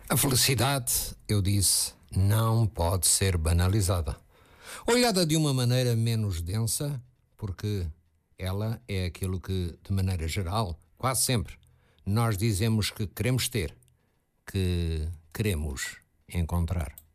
A felicidade, eu disse, não pode ser banalizada. Olhada de uma maneira menos densa, porque ela é aquilo que, de maneira geral, quase sempre, nós dizemos que queremos ter, que queremos encontrar.